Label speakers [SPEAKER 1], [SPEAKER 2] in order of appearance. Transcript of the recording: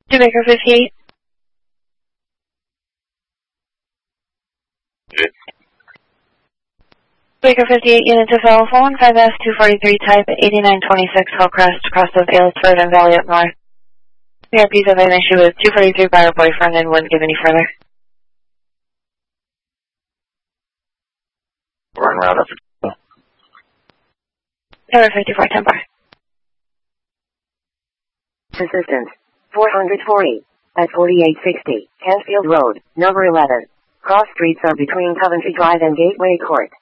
[SPEAKER 1] To Baker 58. Baker 58, unit to telephone, 5S243 type 8926 Hillcrest, cross of Aylesford and Valley up north. PRPs have an issue with 243 by her boyfriend and wouldn't give any further.
[SPEAKER 2] Run route up.
[SPEAKER 1] Tower 54, Temper.
[SPEAKER 3] Assistance. 440. At 4860, Canfield Road, number 11. Cross streets are between Coventry Drive and Gateway Court.